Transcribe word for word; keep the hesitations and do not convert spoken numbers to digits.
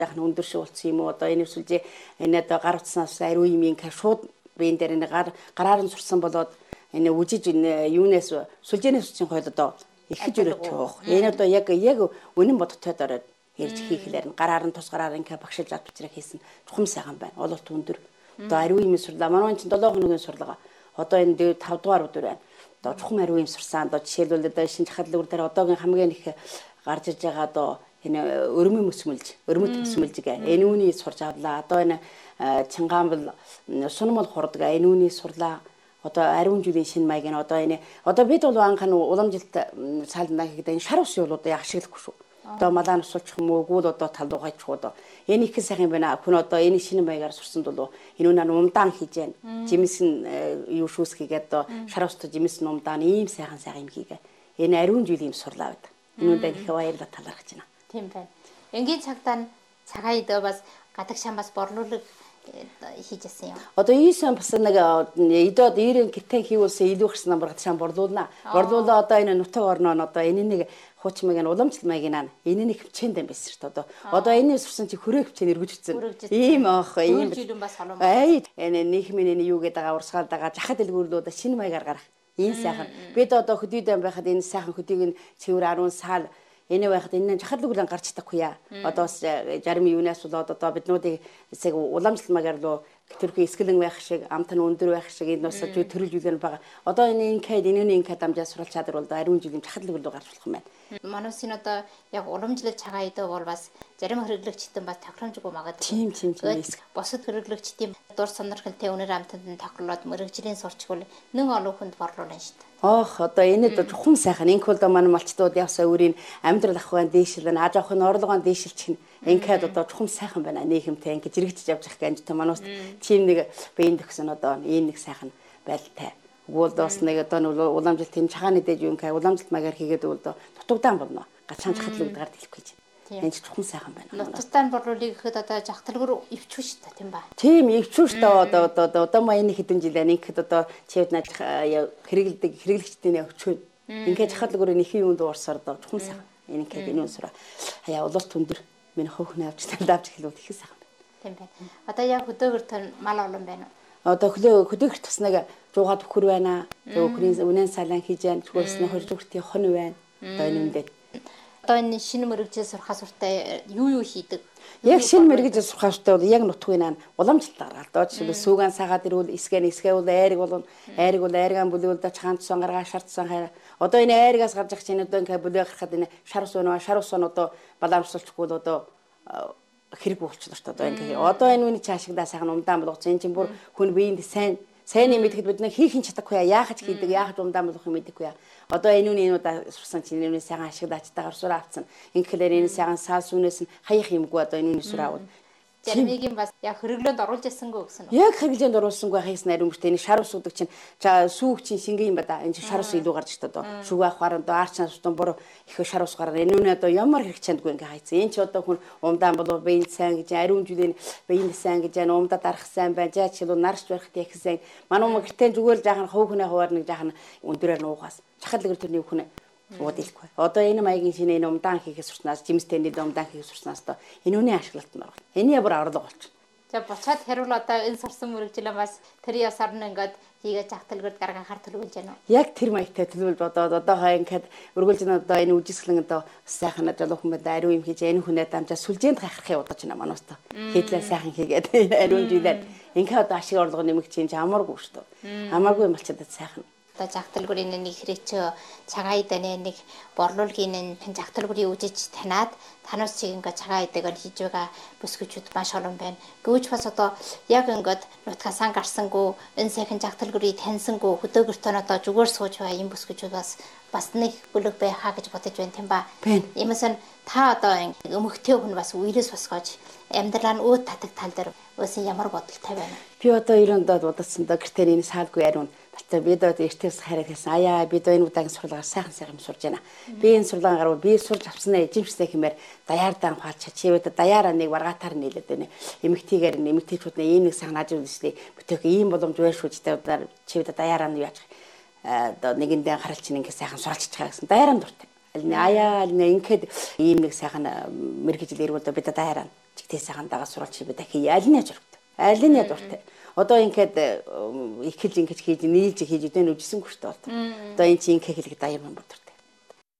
яхан өндөр шиг болсон юм уу одоо энэ сүлжээ энэ одоо гар утснаас ариу юм инка шууд биен дээр энэ гар гараар нь сурсан болоод энэ үжиж энэ юунаас сүлжээнээс үсчин хойд одоо ихэж өрөөж байгаа. Энэ одоо яг яг үнэн бодтойд ороод ярьж хийхлээр нь гараар нь тус гараар инка багшилж авч бичрээ хийсэн чухам сайхан байна. Ололт өндөр. Одоо ариу юм сурлаа. Манай чинь долоо хоногийн сурлага. Одоо энэ тавь дугаар өдөр байна. Одоо чухам ариу юм сурсан. Одоо жишээлбэл одоо шинж хадлагур дээр одоогийн хамгийн их гарч иж байгаа одоо энэ өрмөн мөсмөлж, өрмөд мөсмөлж гэ. Энэ үүний сурж авлаа. Одоо энэ Чангаанбал сунмал хурдаг. Энэ үүний сурлаа. Одоо ариун жилийн шинэ маяг нь одоо энэ одоо бид бол анхан уламжилт цаалнаа хийгээд энэ шар ус юу одоо ашиглахгүй шүү. Одоо малаан усуулчих юм уу гүйл одоо талдуугаачих одоо энэ их сайхан байна. Хүн одоо энэ шинэ маягаар сурсанд бол энэ үнэ умдаан хийж байна. Жимс нь юу шүүс хийгээд одоо шар устай жимс нь умдаан ийм сайхан сайхан юм хийгээ. Энэ ариун жилийн юм сурлаа байд. Энэ үндэ их баярлалаа талархаж байна. Тийм байна. Энгийн цагтаа цагаа идэ бас гадаг шамбас борлуулаг хийжсэн юм. Одоо ийсэн бас нэг идээд ирэн китэн хийүүлсэн илүү хэрсэн намбар гадаг шам борлуулна. Борлуулаа одоо энэ нутаг орноо одоо энэ нэг хууч маяг нь уламжлал маяг нь энэ нэг хвчээнд юм байсан шүү дээ. Одоо одоо энэ сурсан чи хөрөө хвчээр эргэж ирсэн. Ийм аах ийм бас холом. Ай энэ нийгмийн энэ юу гэдэг аварсгаал дагаа жахад дэлгүүрлүүд шинэ маягаар гарах. Ийм сайхан. Бид одоо хөдөөд байхад энэ сайхан хөдөөг нь цэвэр аруун саал энэ байхад энэ жахад дэлгүүрлэн гарч чадахгүй яа. Одоо жарим юунаас болоод одоо биднүүдийг эсэг уламжлал маягаар лөө төрхий эсгэлэн байх шиг, амт нь өндөр байх шиг энэ бас төрөл үлгэн байгаа. Одоо энэ инкэд энэний инкэд амжаа суралц чадвар бол ариун жилийн жахад дэлгүүрлөө гарч болох юм байна. Манайсын одоо яг уламжлал цагаан идэ бол бас зарим хэрэглэгчдэн бас тохиромжгүй магадгүй. Тийм тийм тийм. Босод хэрэглэгчдийн дур сонирхолтой өнөр амтанд нь тохирлоод мэрэгжлийн сурчгал нэн олон хүнд борлуулна шүү дээ. Ох одоо энэ дэ чухам сайхан инкул да манай малчтууд явсаа өөрийн амьдрал ахуйн дээшлэн аж ахуйн орлогоон дээшилчих нь инкэд одоо чухам сайхан байна нийгэмтэй ингэж иргэдэж явж явах гэж та манаас тийм нэг биеийн төгсөн одоо энэ нэг сайхан байлтай. Уулдаас нэг одоо уламжлалт тийм чахааны дэж юу инкэ уламжлалт магаар хийгээд үлдээ дутагдaan болно. Гачаан чахатлаг гард хэлэх гэж. Энэ ч чухам сайхан байна. Нутагтаа борлуулыг гэхэд одоо жахталгүр ивчүү шүү дээ тийм ба. Тийм ивчүү шүү дээ одоо одоо одоо маяны хэдэн жил байна. Ингээд одоо чивд наад хэрэгэлдэг хэрэглэгчдийн өвчөө. Ингээд жахталгүрийн нэхийн юунд уурсаар одоо чухам сайхан. Энэ ингээд энэ үнсрэ. Хаяа улуулт өндөр миний хөөхнөө авч талаавч хэлүүд их сайхан байна. Тийм байна. Одоо яг хөдөөгөр тань мал олон байна уу? Одоо хөлөө хөдөөгөр таснаг жуугаад бөхөр байна. Өөхрийн үнэн салан хийж яан чгөөснө хоржигтын хон байна. Одоо энэ үндэ одоо энэ шинэ мэрэгжил сурхаа суртаа юу юу хийдэг? Яг шинэ мэрэгжил сурхаа суртаа бол яг нутгийн аа уламжлалт гаргаал. Одоо жишээ сүүган сагаад ирвэл эсгэн эсгээ бол айрыг болно. Айрыг бол айргаан бүлэвэл да чаанцсан гаргаа шартсан хайр. Одоо энэ айргаас гарч ирэх чинь одоо ингээ бүлээ гарахад энэ шар ус өнөө шар ус нь одоо баламжуулчихгүй л одоо хэрэг болчихлоо шүү дээ. Одоо ингээ одоо энэ үний цаашигдаа сайхан умдаан болгоц. Энэ чинь бүр хүн биеинд сайн сайн юм идэхэд бид нэг хийх юм чадахгүй яа. Яахаж хийдэг, яахаж умдаан болгох юм идэхгүй яа. Одоо энэ үний энүүдаа сурсан чинь энэ сайхан ашигладтайгаар сур авцсан. Ингээхээр энэ сайхан саал сүнээс нь хаях юмгүй одоо энэ үний сур авал. Заримыг бас яг хөрөглөөнд оруулж ясангүй гэсэн үү? Яг хөрөглөөнд оруулсангүй хайс нарийн мөртөө энэ шар ус удаг чинь сүүг чинь шингэн юм ба да. Энэ чинь шар ус илүү гарч ирт одоо. Шүг авахаар одоо арчаан сутан буруу их шар ус гараар энэ үний одоо ямар хэрэг чандгүй ингээ хайцсан. Энэ чи одоо хүн умдаан болов биеийн сайн гэж ариун жилийн биеийн сайн гэж энэ умдаа дарах сайн байж чил нарч барахт их сайн. Манай мөртөө зүгээр л жаахан хөөхнөө хуваар нэг жаахан өндөрөөр нуугаас. Чахал гэр төрний хүн уудилгүй. Одоо энэ маягийн шинэ энэ умдаан хийхээс сурснаас жимстэй нэг умдаан хийхээс сурснаас одоо энэ үний ашиглалт нь орно. Энэ ямар орлого болчих. За буцаад хариул одоо энэ сурсан мөрөгжилээ бас тэр ясаар нь ингээд хийгээ жахталгэрд гаргахаар төлөвлөж байна уу? Яг тэр маягтай төлөвлөж одоо одоо хаа ингээд өргөлж нь одоо энэ үжисгэлэн одоо сайхан жолоохон байд ариун юм хийж энэ хүнээ дамжаа сүлжээнд хайхрахыг удаж байна манаас та. Хийдлээ сайхан хийгээд ариун жилээр ингээд одоо ашиг орлого нэмэх чинь хамааргүй шүү дээ. Хамааргүй юм болчиход сайхан. Одоо жахталгүрийн нэг хэрэгч цагаан иданы нэг борлуулгийн энэ жахталгүрийн үжиж танаад танаас чиг ингээд цагаан идэгээр хийж байгаа бүсгүүчүүд маш олон байна. Гэвч бас одоо яг ингээд нутгасаа гарсангүй энэ сайхан жахталгүрийг таньсангүй хөдөөгөртөө одоо зүгээр сууж байгаа юм бүсгүүчүүд бас бас нэг бүлэг байхаа гэж бодож байна тийм ба. Иймээс та одоо өмгтэй хүн бас үерээс босгож амьдралаа нь өөд татаг тал дээр өсөн ямар бодолтой байна? Би одоо ерөөнд бодсон доо гэртээ энэ саалгүй ариун Баттай бид одоо эртээс хараад хэлсэн. Аяа бид энэ удаагийн сурлагаар сайхан сайхан сурж байна. Би энэ сурлагын гаруй би сурж авснаа эзэмшсэн хэмээр даяардаан хаалч чивэд даяараа нэг варгатаар нийлээд байна. Эмэгтэйгээр эмэгтэйчүүд нэг ийм нэг сайхан ажил үйлчлээ. Бүтээх ийм боломж байшгүй ч удаар чивэд даяараа нь яаж одоо нэгэндээ харалч ингэ сайхан суралцж байгаа гэсэн. Даяараа дуртай. Аль аяа аль ингээд ийм нэг сайхан мэрэгжил ирвэл бид даяараа чигтээ цагаан дагаа суралт чи би дахин аль нь ажрагт. Аль нь ядуртай. Одоо ингээд их хэл ингэж хийж нийлж хийж өдөө нүжсэнгүй шүү дээ. Одоо энэ чи ингээ хэлэх даяар мөн бодор.